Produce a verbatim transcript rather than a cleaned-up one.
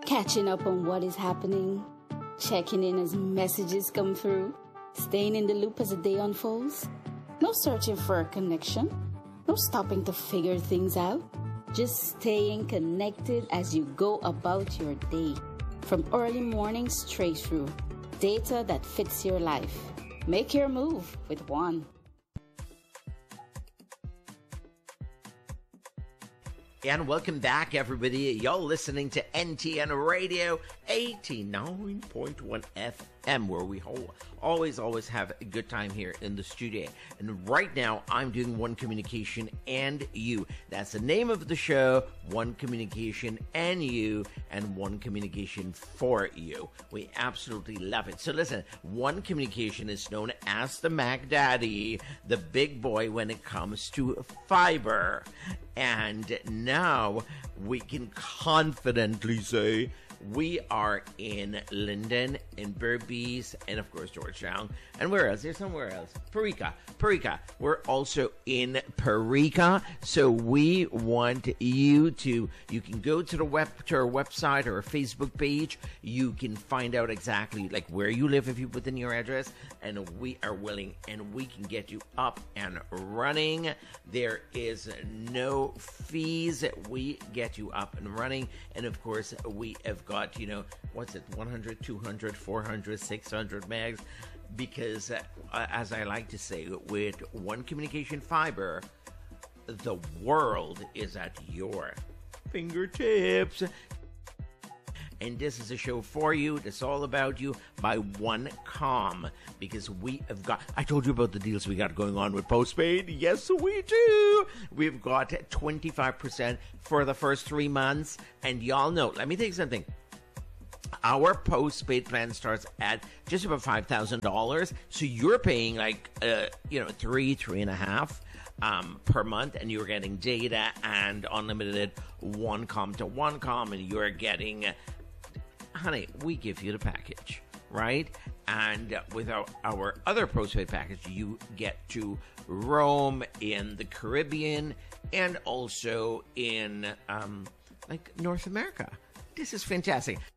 catching up on what is happening, checking in as messages come through, staying in the loop as the day unfolds. No searching for a connection, no stopping to figure things out, just staying connected as you go about your day. From early morning straight through, data that fits your life. Make your move with one. And welcome back, everybody. Y'all listening to N T N Radio eighty-nine point one F M, where we ho- always, always have a good time here in the studio. And right now, I'm doing One Communication and You. That's the name of the show, One Communication and You, and One Communication for You. We absolutely love it. So listen, One Communication is known as the Mac Daddy, the big boy when it comes to fiber. And now we can confidently say we are in Linden, in Berbice, and of course Georgetown. And where else? There's somewhere else. Parika. Parika. We're also in Parika. So we want you to, you can go to the web, to our website or our Facebook page. You can find out exactly like where you live if you put in your address. And we are willing and we can get you up and running. There is no fees. We get you up and running. And of course, we have got, you know, what's it, one hundred, two hundred, four hundred, six hundred megs, because uh, as I like to say, with One Communication Fiber, the world is at your fingertips. And this is a show for you. That's all about you by OneCom, because we have got, I told you about the deals we got going on with postpaid. Yes, we do. We've got twenty-five percent for the first three months. And y'all know, let me tell you something. Our postpaid plan starts at just about five thousand dollars. So you're paying like, uh, you know, three, three and a half um, per month. And you're getting data and unlimited OneCom to OneCom. And you're getting, honey, we give you the package, right? And uh, with our, our other postpaid package, you get to roam in the Caribbean and also in um, like North America. This is fantastic.